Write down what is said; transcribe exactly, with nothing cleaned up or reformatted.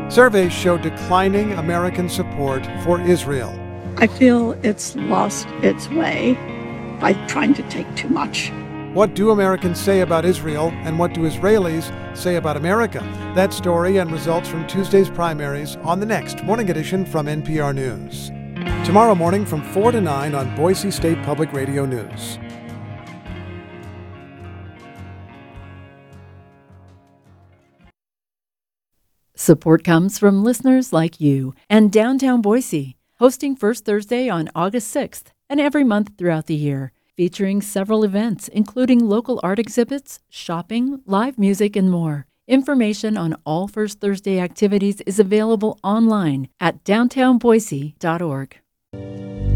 Surveys show declining American support for Israel. I feel it's lost its way by trying to take too much. What do Americans say about Israel, and what do Israelis say about America? That story and results from Tuesday's primaries on the next Morning Edition from N P R News. Tomorrow morning from four to nine on Boise State Public Radio News. Support comes from listeners like you and Downtown Boise, hosting First Thursday on August sixth and every month throughout the year, featuring several events including local art exhibits, shopping, live music, and more. Information on all First Thursday activities is available online at downtown boise dot org.